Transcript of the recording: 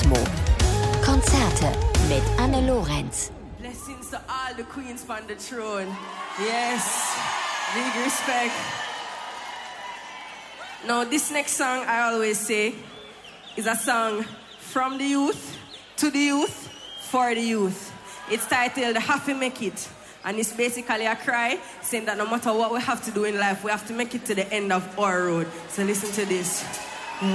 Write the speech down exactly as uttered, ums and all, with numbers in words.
Cosmo. Konzerte mit Anne Lorenz. Blessings to all the queens on the throne. Yes, big respect. Now, this next song, I always say, is a song from the youth, to the youth, for the youth. It's titled Have to Make It. And it's basically a cry saying that no matter what we have to do in life, we have to make it to the end of our road. So listen to this.